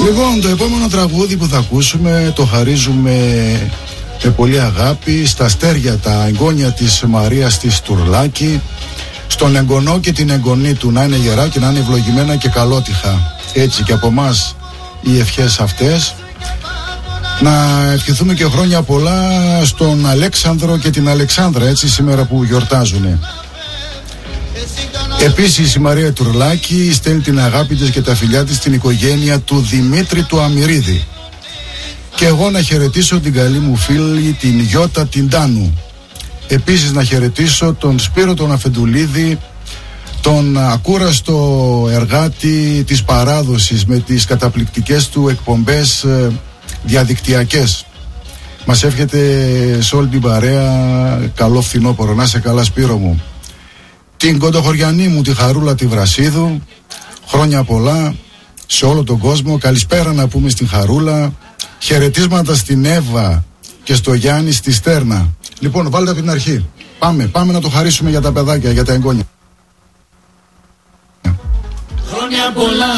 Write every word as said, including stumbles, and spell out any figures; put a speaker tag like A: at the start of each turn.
A: Λοιπόν, το επόμενο τραγούδι που θα ακούσουμε το χαρίζουμε με πολύ αγάπη στα αστέρια τα εγγόνια της Μαρίας της Τουρλάκη, στον εγγονό και την εγγονή του να είναι γερά και να είναι ευλογημένα και καλότυχα. Έτσι και από εμάς οι ευχές αυτές. Να ευχηθούμε και χρόνια πολλά στον Αλέξανδρο και την Αλεξάνδρα, έτσι, σήμερα που γιορτάζουνε. Επίσης η Μαρία Τουρλάκη στέλνει την αγάπη της και τα φιλιά της στην οικογένεια του Δημήτρη του Αμυρίδη. Και εγώ να χαιρετήσω την καλή μου φίλη την Γιώτα την Τάνου. Επίσης να χαιρετήσω τον Σπύρο τον Αφεντουλίδη, τον ακούραστο εργάτη της παράδοσης με τις καταπληκτικές του εκπομπές ε, διαδικτυακές. Μας εύχεται σε όλη την παρέα καλό φθινόπωρο. Να σε καλά, Σπύρο μου. Την κοντοχωριανή μου τη Χαρούλα τη Βρασίδου, χρόνια πολλά σε όλο τον κόσμο. Καλησπέρα να πούμε στην Χαρούλα. Χαιρετίσματα στην Εύα και στο Γιάννη στη Στέρνα. Λοιπόν, βάλτε από την αρχή. Πάμε, πάμε να το χαρίσουμε για τα παιδάκια, για τα εγγόνια. Χρόνια πολλά.